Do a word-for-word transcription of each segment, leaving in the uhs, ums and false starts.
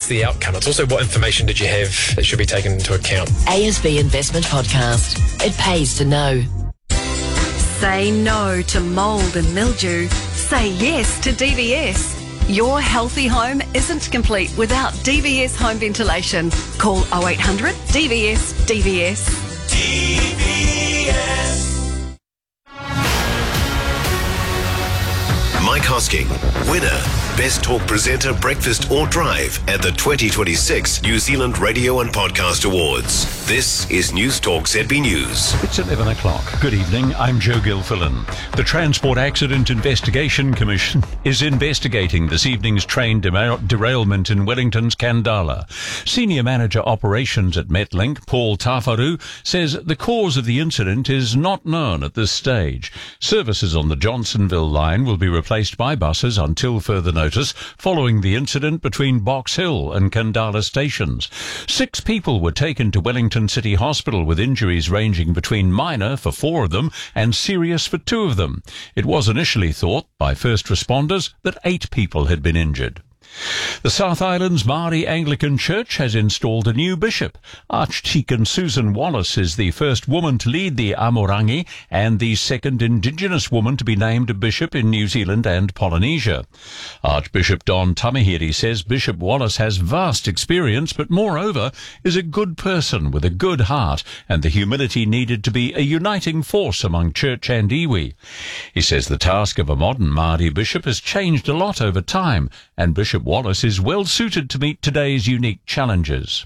the outcome. It's also what information did you have that should be taken into account. A S B Investment Podcast. It pays to know. Say no to mould and mildew. Say yes to D V S. Your healthy home isn't complete without D V S home ventilation. Call oh eight hundred D V S D V S. D V S. Mike Hosking, winner, Best Talk Presenter, Breakfast or Drive at the twenty twenty-six New Zealand Radio and Podcast Awards. This is News Talk Z B News. It's eleven o'clock. Good evening, I'm Joe Gilfillan. The Transport Accident Investigation Commission is investigating this evening's train derail- derailment in Wellington's Kandala. Senior Manager Operations at Metlink, Paul Tafaru, says the cause of the incident is not known at this stage. Services on the Johnsonville line will be replaced by buses until further notice following the incident between Box Hill and Kandala stations. Six people were taken to Wellington City Hospital with injuries ranging between minor for four of them and serious for two of them. It was initially thought by first responders that eight people had been injured. The South Island's Māori Anglican Church has installed a new bishop. Archdeacon Susan Wallace is the first woman to lead the Amorangi and the second Indigenous woman to be named a bishop in New Zealand and Polynesia. Archbishop Don Tamahiri says Bishop Wallace has vast experience, but moreover is a good person with a good heart and the humility needed to be a uniting force among church and iwi. He says the task of a modern Māori bishop has changed a lot over time, and Bishop Wallace is well suited to meet today's unique challenges.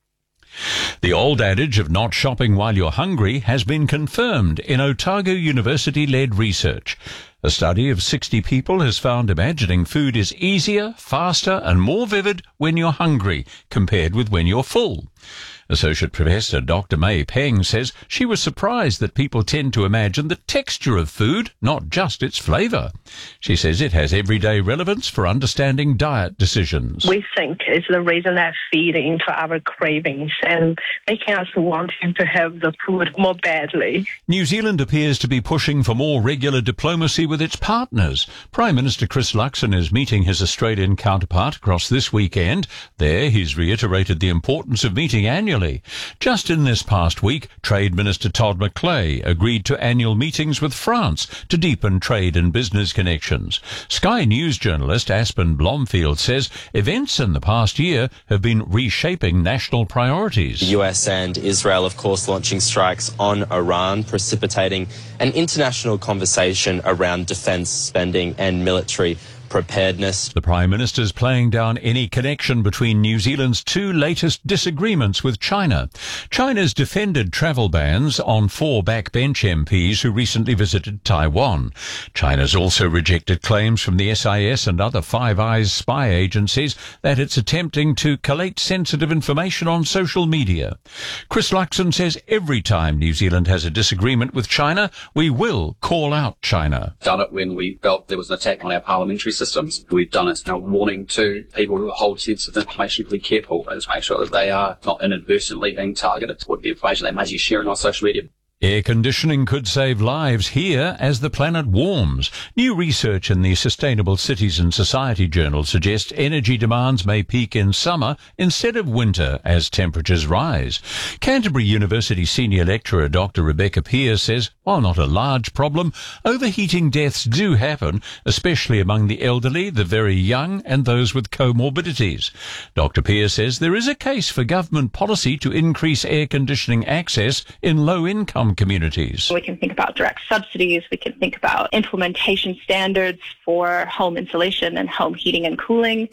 The old adage of not shopping while you're hungry has been confirmed in Otago University-led research. A study of sixty people has found imagining food is easier, faster and more vivid when you're hungry compared with when you're full. Associate Professor Doctor May Peng says she was surprised that people tend to imagine the texture of food, not just its flavour. She says it has everyday relevance for understanding diet decisions. We think is the reason they're feeding to our cravings and making us wanting to have the food more badly. New Zealand appears to be pushing for more regular diplomacy with its partners. Prime Minister Chris Luxon is meeting his Australian counterpart across this weekend. There he's reiterated the importance of meeting annually. Just in this past week, Trade Minister Todd McClay agreed to annual meetings with France to deepen trade and business connections. Sky News journalist Aspen Blomfield says events in the past year have been reshaping national priorities. The U S and Israel, of course, launching strikes on Iran, precipitating an international conversation around defence spending and military preparedness. The Prime Minister's playing down any connection between New Zealand's two latest disagreements with China. China's defended travel bans on four backbench M Ps who recently visited Taiwan. China's also rejected claims from the S I S and other Five Eyes spy agencies that it's attempting to collate sensitive information on social media. Chris Luxon says every time New Zealand has a disagreement with China, we will call out China. Done it when we felt there was an attack on our parliamentary systems. We've done it now, warning to people who hold sensitive information to be careful and to make sure that they are not inadvertently being targeted with the information they may be sharing on social media. Air conditioning could save lives here as the planet warms. New research in the Sustainable Cities and Society journal suggests energy demands may peak in summer instead of winter as temperatures rise. Canterbury University senior lecturer Doctor Rebecca Pearce says, while not a large problem, overheating deaths do happen, especially among the elderly, the very young and those with comorbidities. Doctor Pearce says there is a case for government policy to increase air conditioning access in low-income communities. We can think about direct subsidies. We can think about implementation standards for home insulation and home heating and cooling.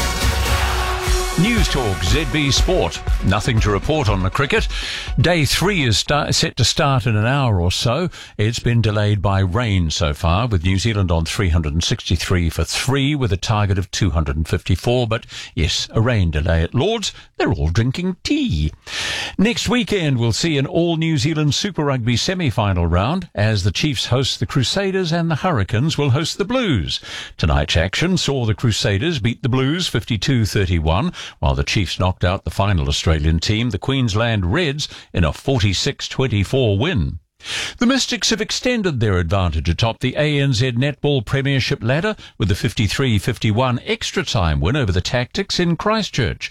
News Talk Z B Sport. Nothing to report on the cricket. Day three is start, set to start in an hour or so. It's been delayed by rain so far, with New Zealand on three hundred sixty-three for three with a target of two hundred fifty-four. But yes, a rain delay at Lord's. They're all drinking tea. Next weekend we'll see an all New Zealand Super Rugby semi-final round as the Chiefs host the Crusaders and the Hurricanes will host the Blues. Tonight's action saw the Crusaders beat the Blues fifty-two thirty-one, while the Chiefs knocked out the final Australian team, the Queensland Reds, in a forty-six twenty-four win. The Mystics have extended their advantage atop the A N Z Netball Premiership ladder with a fifty-three fifty-one extra-time win over the Tactics in Christchurch.